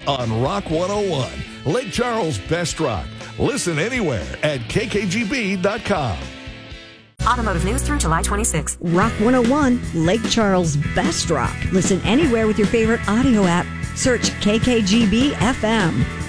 on Rock 101, Lake Charles' best rock. Listen anywhere at kkgb.com. Automotive news through July 26. Rock 101, Lake Charles' best rock. Listen anywhere with your favorite audio app. Search KKGB FM.